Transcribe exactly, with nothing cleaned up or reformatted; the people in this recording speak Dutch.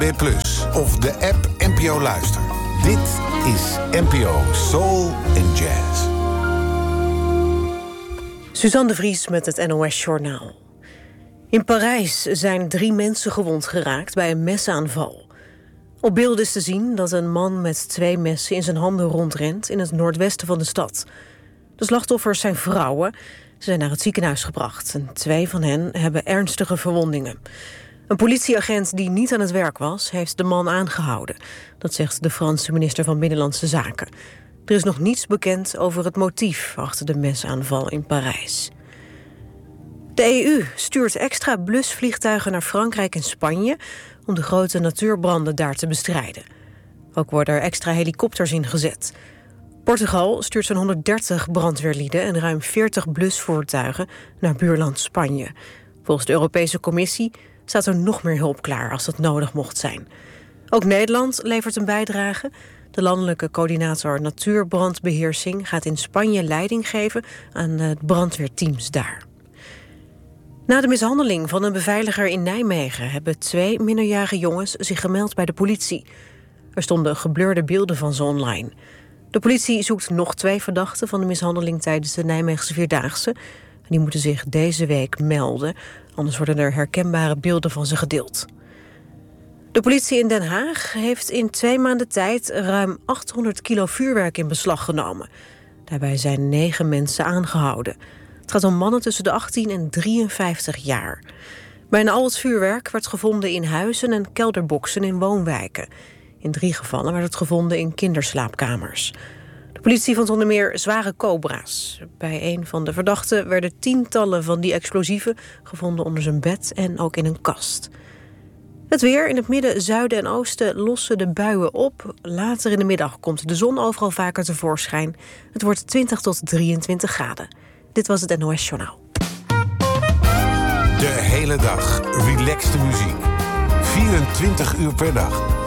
B plus, of de app N P O Luister. Dit is N P O Soul and Jazz. Suzanne de Vries met het N O S-journaal. In Parijs zijn drie mensen gewond geraakt bij een mesaanval. Op beelden is te zien dat een man met twee messen in zijn handen rondrent in het noordwesten van de stad. De slachtoffers zijn vrouwen. Ze zijn naar het ziekenhuis gebracht en twee van hen hebben ernstige verwondingen. Een politieagent die niet aan het werk was, heeft de man aangehouden. Dat zegt de Franse minister van Binnenlandse Zaken. Er is nog niets bekend over het motief achter de mesaanval in Parijs. De E U stuurt extra blusvliegtuigen naar Frankrijk en Spanje om de grote natuurbranden daar te bestrijden. Ook worden er extra helikopters ingezet. Portugal stuurt zo'n honderddertig brandweerlieden en ruim veertig blusvoertuigen naar buurland Spanje. Volgens de Europese Commissie staat er nog meer hulp klaar als dat nodig mocht zijn. Ook Nederland levert een bijdrage. De landelijke coördinator natuurbrandbeheersing gaat in Spanje leiding geven aan de brandweerteams daar. Na de mishandeling van een beveiliger in Nijmegen hebben twee minderjarige jongens zich gemeld bij de politie. Er stonden geblurde beelden van ze online. De politie zoekt nog twee verdachten van de mishandeling tijdens de Nijmeegse Vierdaagse. Die moeten zich deze week melden, anders worden er herkenbare beelden van ze gedeeld. De politie in Den Haag heeft in twee maanden tijd ruim achthonderd kilo vuurwerk in beslag genomen. Daarbij zijn negen mensen aangehouden. Het gaat om mannen tussen de achttien en drieënvijftig jaar. Bijna al het vuurwerk werd gevonden in huizen en kelderboxen in woonwijken. In drie gevallen werd het gevonden in kinderslaapkamers. De politie vond onder meer zware cobra's. Bij een van de verdachten werden tientallen van die explosieven gevonden onder zijn bed en ook in een kast. Het weer: in het midden, zuiden en oosten lossen de buien op. Later in de middag komt de zon overal vaker tevoorschijn. Het wordt twintig tot drieëntwintig graden. Dit was het N O S-journaal. De hele dag relaxte muziek. vierentwintig uur per dag.